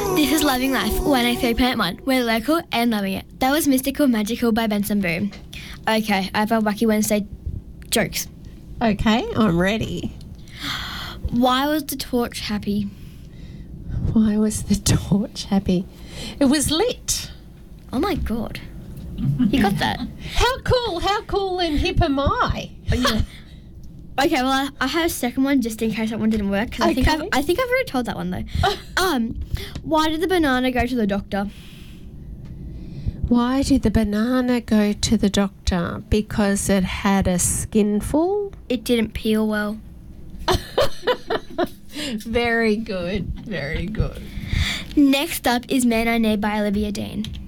This is Loving Life, 103.1. We're local and loving it. That was Mystical Magical by Benson Boone. Okay, I have our Wacky Wednesday jokes. Okay, I'm ready. Why was the torch happy? Why was the torch happy? It was lit. Oh my god. You got that? How cool and hip am I? Oh, yeah. Okay, well, I have a second one just in case that one didn't work. Cause Okay. I think I've already told that one, though. Why did the banana go to the doctor? Why did the banana go to the doctor? Because it had a skinful? It didn't peel well. Very good. Very good. Next up is Man I Need by Olivia Dean.